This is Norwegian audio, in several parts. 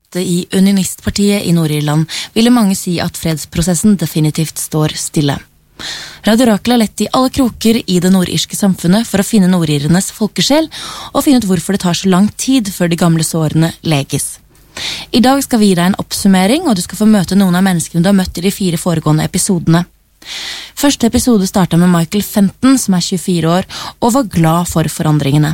møte I Unionistpartiet I Nord-Irland ville mange si at fredsprosessen definitivt står stille. Radio Rakel har lett I alle kroker I det nordirske samfunnet for å finne nordirernes folkesjel og finne ut hvorfor det tar så lang tid før de gamle sårene leges. I dag skal vi gi deg en oppsummering, og du skal få møte noen av menneskene du har møtt I de 4 foregående episodene. Første episode startet med Michael Fenton, som 24 år, og var glad for forandringene.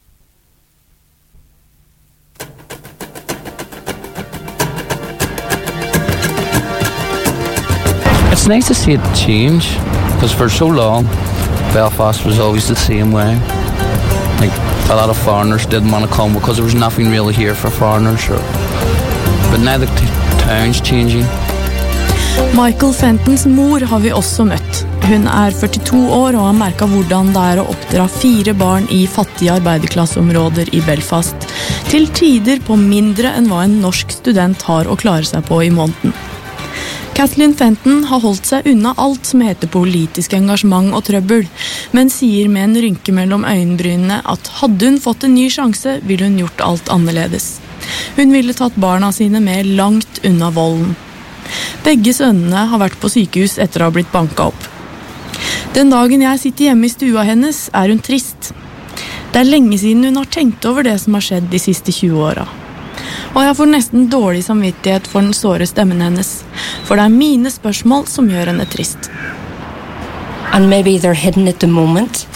It's nice to see it change, because for so long, Belfast was always the same way. Like, a lot of foreigners didn't want to come because there was nothing really here for foreigners. But now the town's changing. Michael Fentons mor har vi også møtt. Hun 42 år og har merket hvordan det å oppdra 4 barn I fattige arbeiderklasseområder I Belfast, til tider på mindre enn hva en norsk student har å klare seg på I måneden. Kathleen Fenton har holdt seg unna alt som heter politisk engasjement og trøbbel, men sier med en rynke mellom øyenbrynene at hadde hun fått en ny sjanse, ville hun gjort alt annerledes. Hun ville tatt barna sine med langt unna volden. Begge sønnene har vært på sykehus etter å ha blitt banket opp. Den dagen jeg sitter hjemme I stua hennes, hun trist. Det lenge siden hun har tenkt over det som har skjedd de siste 20 årene. Og jeg får nesten dårlig samvittighet for den såre stemmen hennes, for det mine spørsmål som gjør henne trist. And maybe they're hidden at the moment,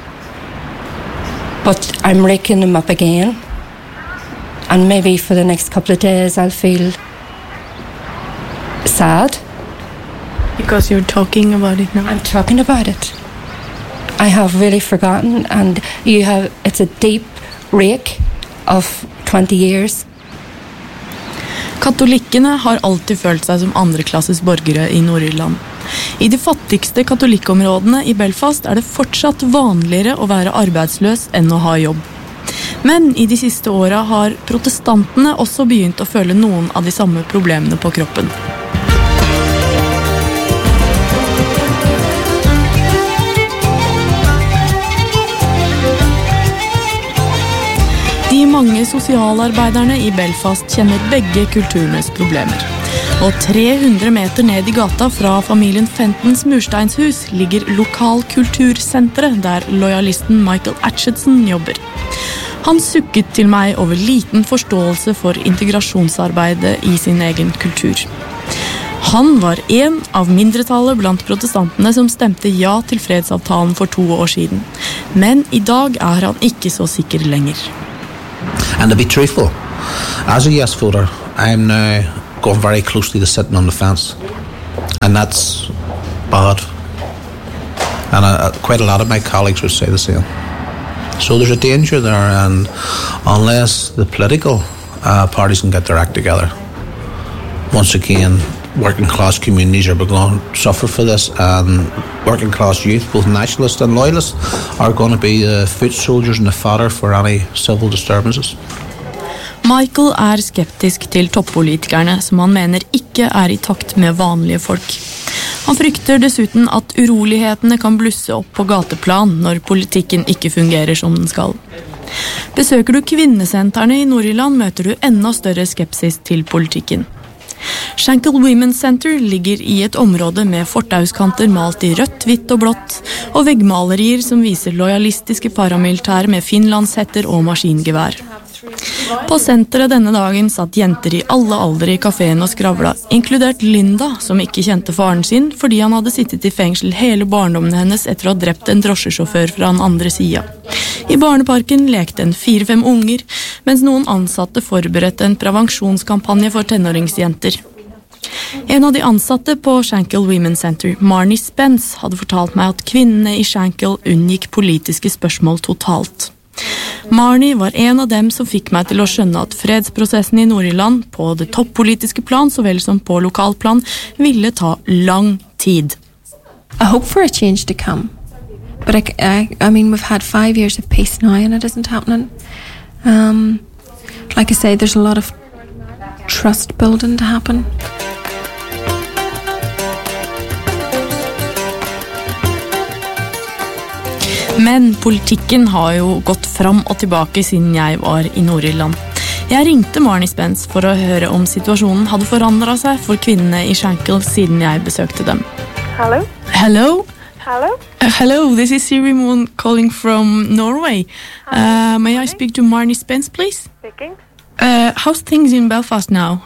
but I'm raking them up again, and maybe for the next couple of days I'll feel sad. Because you're talking about it now? I'm talking about it. I have really forgotten, and it's a deep rake of 20 years. Katolikkene har alltid følt seg som andreklasses borgere I Nord-Irland. I de fattigste katolikkområdene I Belfast det fortsatt vanligere å være arbeidsløs enn å ha jobb. Men I de siste årene har protestantene også begynt å føle noen av de samme problemene på kroppen. De mange sosialarbeiderne I Belfast kjenner begge kulturenes problemer. Og 300 meter ned I gata fra familien Fentons mursteinshus ligger lokalkultursenteret der lojalisten Michael Atchison jobber. Han sukket til meg over liten forståelse for integrasjonsarbeidet I sin egen kultur. Han var en av mindretallet blant protestantene som stemte ja til fredsavtalen for 2 år siden. Men I dag han ikke så sikker lenger. And to be truthful, as a yes voter, I'm now going very closely to sitting on the fence. And that's bad. And quite a lot of my colleagues would say the same. So there's a danger there, and unless the political parties can get their act together, once again, working class communities are going to suffer for this, and working class youth, both nationalists and loyalists, are going to be the foot soldiers and the fodder for any civil disturbances. Michael skeptisk til toppolitikerne, som han mener ikke I takt med vanlige folk. Han frykter dessuten at urolighetene kan blusse opp på gateplan når politikken ikke fungerer som den skal. Besøker du kvinnesentrene I Nord-Irland, møter du enda større skepsis til politikken. Shankill Women's Center ligger I et område med fortauskanter malt I rødt, hvitt og blått, og veggmalerier som viser lojalistiske paramilitære med finlandshetter og maskingevær. På senteret denne dagen satt jenter I alle aldre I kaféen og skravla, inkludert Linda, som ikke kjente faren sin fordi han hadde sittet I fengsel hele barndommen hennes etter å ha drept en drosjesjåfør fra den andre siden. I barneparken lekte en 4-5 unger, mens noen ansatte forberedte en prevensjonskampanje for tenåringsjenter. En av de ansatte på Shankill Women's Center, Marnie Spence, hadde fortalt meg at kvinnene I Shankill unngikk politiske spørsmål totalt. Marnie var en av dem som fikk meg til å skjønne at fredsprosessen I Nord-Irland, på det toppolitiske plan så vel som på lokalplan, ville ta lang tid. I hope for a change to come. But I mean, we've had 5 years of peace now and it isn't happening. Like I say, there's a lot of trust building to happen. Men politikken har jo gått fram og tilbake siden jeg var I Nord-Irland. Jeg ringte Marnie Spence for å høre om situasjonen hadde forandret seg for kvinnene i Shankill siden jeg besøkte dem. Hello? Hello? Hello? Hello, this is Siri Moon calling from Norway. May I speak to Marnie Spence, please? Speaking. How's things in Belfast now?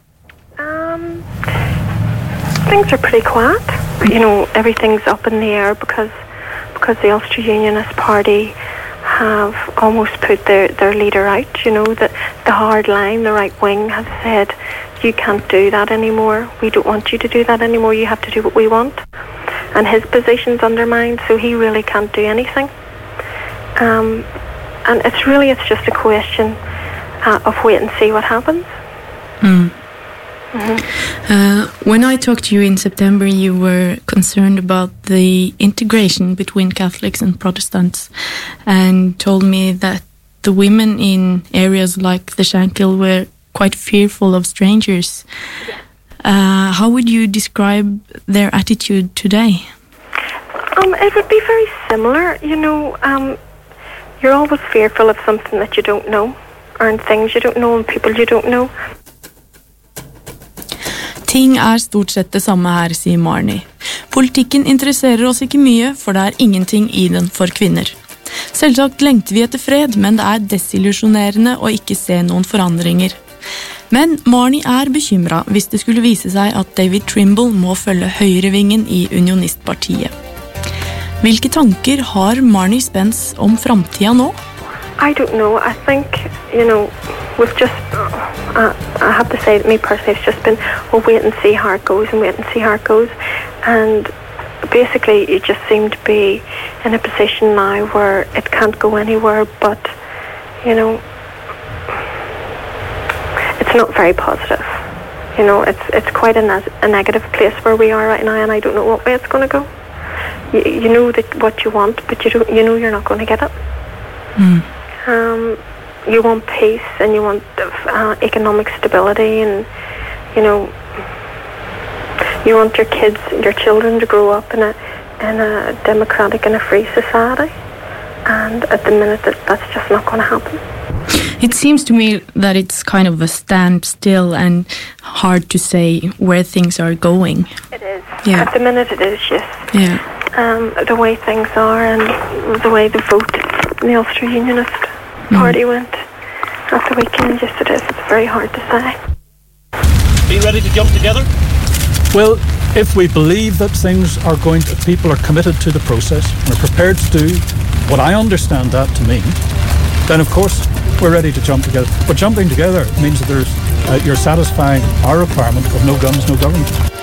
Things are pretty quiet. You know, everything's up in the air because the Ulster Unionist Party have almost put their leader out. You know, the hard line, the right wing has said, you can't do that anymore. We don't want you to do that anymore. You have to do what we want. And his position's undermined, so he really can't do anything. And it's just a question of wait and see what happens. When I talked to you in September, you were concerned about the integration between Catholics and Protestants and told me that the women in areas like the Shankill were quite fearful of strangers. How would you describe their attitude today? It would be very similar. You know, you're always fearful of something that you don't know, or things you don't know, and people you don't know. Ting stort sett det samme her, sier Marnie. Politikken interesserer oss ikke mye, for det ingenting i den for kvinner. Selvsagt lengter vi etter fred, men det desillusjonerende å ikke se noen forandringer. Men Marnie bekymret hvis det skulle vise seg at David Trimble må følge høyrevingen i Unionistpartiet. Hvilke tanker har Marnie Spence om framtida nå? I don't know. I think, you know, we've just, I have to say that me personally, it's just been, we'll wait and see how it goes and wait and see how it goes. And basically, you just seem to be in a position now where it can't go anywhere, but, you know, it's not very positive. You know, it's quite a negative place where we are right now, and I don't know what way it's going to go. You know that what you want, but you know you're not going to get it. You want peace, and you want economic stability, and you know you want your kids, your children to grow up in a democratic and a free society. And at the minute, that's just not going to happen. It seems to me that it's kind of a standstill and hard to say where things are going. It is. Yeah. At the minute, it is, yes. Yeah. The way things are and the way the vote in the Ulster Unionist Party went at the weekend, yes, it is. It's very hard to say. Be ready to jump together? Well, if we believe that people are committed to the process and are prepared to do what I understand that to mean, then of course we're ready to jump together. But jumping together means that you're satisfying our requirement of no guns, no government.